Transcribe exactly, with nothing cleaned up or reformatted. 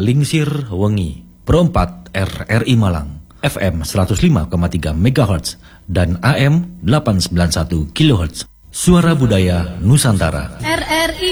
Lingsir Wengi, Pro empat R R I Malang, F M seratus lima koma tiga megahertz dan A M delapan ratus sembilan puluh satu kilohertz. Suara Budaya Nusantara. R R I